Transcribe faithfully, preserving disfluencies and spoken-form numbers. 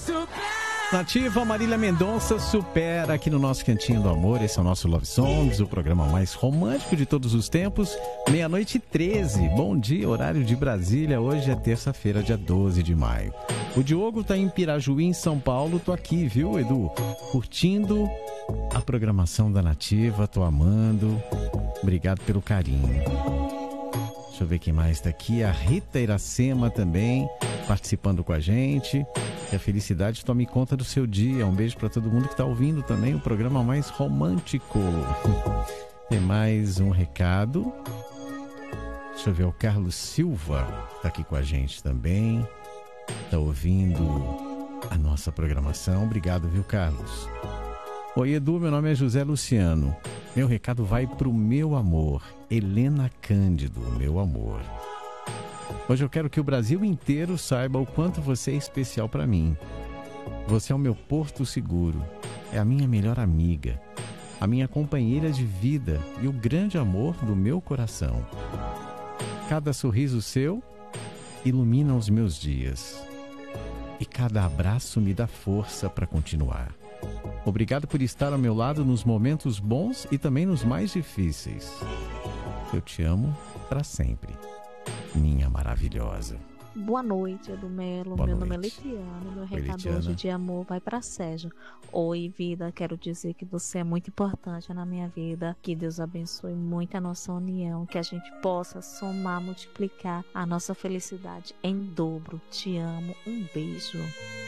Nativa, Marília Mendonça supera aqui no nosso Cantinho do Amor. Esse é o nosso Love Songs, o programa mais romântico de todos os tempos. Meia-noite e treze. Bom dia, horário de Brasília. Hoje é terça-feira, dia doze de maio. O Diogo tá em Pirajuí, em São Paulo. Tô aqui, viu, Edu? Curtindo a programação da Nativa. Tô amando. Obrigado pelo carinho. Deixa eu ver quem mais tá aqui. A Rita Iracema também participando com a gente. Que a felicidade tome conta do seu dia. Um beijo para todo mundo que está ouvindo também o programa mais romântico. Tem mais um recado. Deixa eu ver, o Carlos Silva está aqui com a gente também. Está ouvindo a nossa programação. Obrigado, viu, Carlos? Oi, Edu, meu nome é José Luciano. Meu recado vai para o meu amor, Helena Cândido, meu amor. Hoje eu quero que o Brasil inteiro saiba o quanto você é especial para mim. Você é o meu porto seguro, é a minha melhor amiga, a minha companheira de vida e o grande amor do meu coração. Cada sorriso seu ilumina os meus dias e cada abraço me dá força para continuar. Obrigado por estar ao meu lado nos momentos bons e também nos mais difíceis. Eu te amo para sempre. Minha maravilhosa. Boa noite, Edu Melo. Boa Meu noite. nome é Letiana. Meu Oi, recado Letiana. hoje de amor vai para Sérgio. Oi, vida. Quero dizer que você é muito importante na minha vida. Que Deus abençoe muito a nossa união. Que a gente possa somar, multiplicar a nossa felicidade em dobro. Te amo. Um beijo.